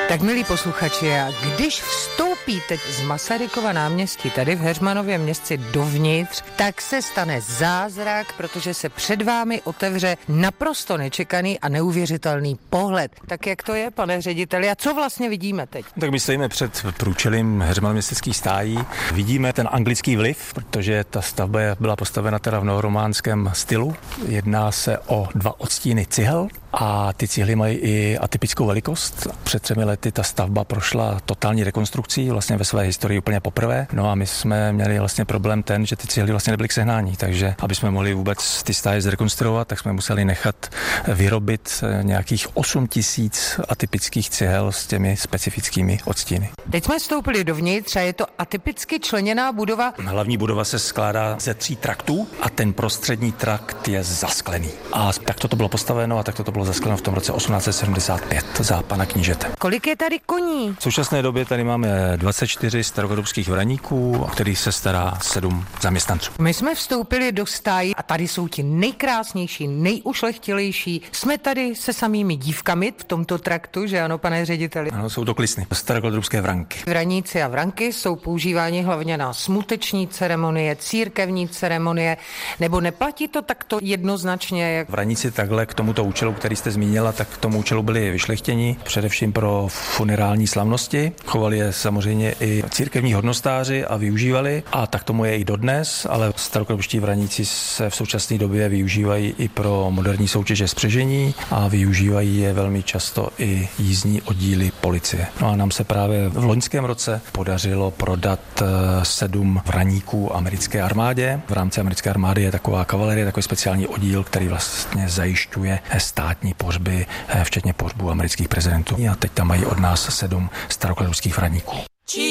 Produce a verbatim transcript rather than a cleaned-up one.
Tak milí posluchači, a když vstoupí teď z Masarykova náměstí tady v Heřmanově městci dovnitř, tak se stane zázrak, protože se před vámi otevře naprosto nečekaný a neuvěřitelný pohled. Tak jak to je, pane řediteli, a co vlastně vidíme teď? Tak my stojíme před průčelím Heřmanoměsteckých stájí. Vidíme ten anglický vliv, protože ta stavba byla postavena teda v novorománském stylu. Jedná se o dva odstíny cihel a ty cihly mají i atypickou velikost. Před třemi lety ta stavba prošla totální rekonstrukcí, vlastně ve své historii úplně poprvé. No a my jsme měli vlastně problém ten, že ty cihly vlastně nebyly k sehnání, takže aby jsme mohli vůbec ty stáje zrekonstruovat, tak jsme museli nechat vyrobit nějakých osm tisíc atypických cihel s těmi specifickými odstíny. Teď jsme vstoupili dovnitř a je to atypicky členěná budova. Hlavní budova se skládá ze tří traktů a ten prostřední trakt je zasklený. A takto to bylo postaveno a takto to bylo zaskleno v tom roce osmnáct set sedmdesát pět za pana knížete. Kolik je tady koní? V současné době tady máme dvacet čtyři starogodubských vraníků, o kterých se stará sedm zaměstnanců. My jsme vstoupili do stájí a tady jsou ti nejkrásnější, nejušlechtilejší. Jsme tady se samými dívkami v tomto traktu, že ano, pane řediteli? Ano, jsou to klisny, starogodubské vranky. Vraníci a vranky jsou používáni hlavně na smuteční ceremonie, církevní ceremonie, nebo neplatí to takto jednoznačně? Jak... Vraníci takhle k tomuto účelu, který jste zmínila, tak k tomu účelu byli vyšlechtěni, především pro funerální slavnosti. Chovali je samozřejmě i církevní hodnostáři a využívali, a tak tomu je i dodnes, ale starogodubští vraníci se v současné době využívají i pro moderní soutěže spřežení a využívají je velmi často i jízdní oddíly policie. No a nám se právě v loňském roce podařilo prodat sedm vraníků americké armádě. V rámci americké armády je taková kavalerie, takový speciální oddíl, který vlastně zajišťuje státní pohřby, včetně pohřbů amerických prezidentů. A teď tam mají od nás sedm starogodubských vraníků.